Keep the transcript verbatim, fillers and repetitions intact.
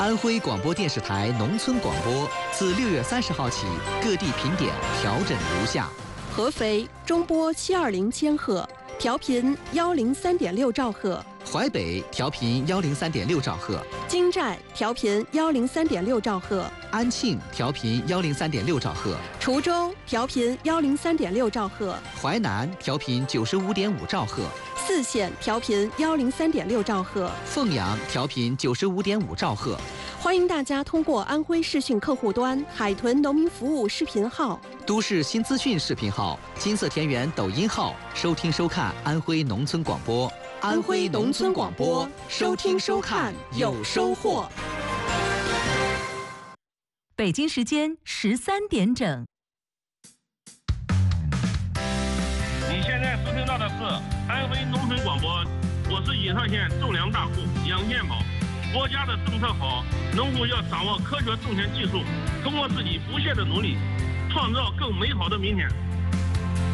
安徽广播电视台农村广播自六月三十号起，各地频点调整如下： 合肥中波七二零千赫，调频幺零三点六兆赫； 淮北调频幺零三点六兆赫； 金寨调频幺零三点六兆赫； 安庆调频幺零三点六兆赫； 滁州调频幺零三点六兆赫； 淮南调频九十五点五兆赫； 泗县调频幺零三点六兆赫； 凤阳调频九十五点五兆赫。 欢迎大家通过安徽视讯客户端、海豚农民服务视频号、 都市新资讯视频号、金色田园抖音号收听收看安徽农村广播。 安徽农村广播，收听收看有收获。 北京时间十三点整。 你现在收听到的是安徽农村广播，我是颐川县种粮大户杨建宝。国家的政策好，农户要掌握科学种田技术，通过自己不懈的努力，创造更美好的明天。